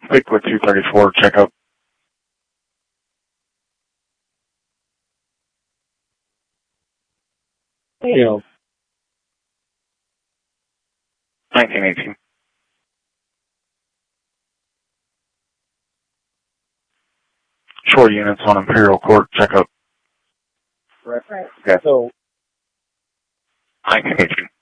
Lakewood 234, checkup. Yeah. 1918. Shore units on Imperial Court, checkup. Right. Okay. So 1918.